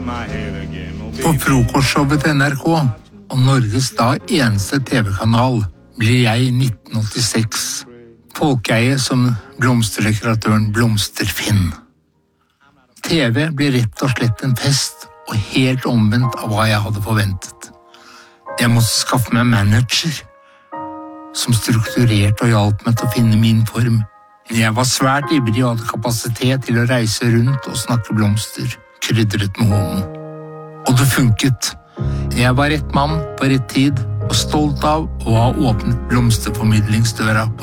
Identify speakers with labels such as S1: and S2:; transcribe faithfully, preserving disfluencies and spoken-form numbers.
S1: På frokostshowet til N R K, og Norges da eneste tv-kanal, blir jeg i nitten åttiseks folkeeie som blomsterdekoratøren Blomsterfinn. T V blir rett og slett en fest, og helt omvendt av hva jeg hadde forventet. Jeg måtte skaffe meg manager, som strukturerte og hjalp meg til å finne min form. Jeg var svært ivrig og hadde kapasitet til å reise rundt og snakke blomster, krydret med homo. Og det funket. Jeg var rett mann på rett tid, og stolt av å ha åpnet blomsterformidlingsdøra på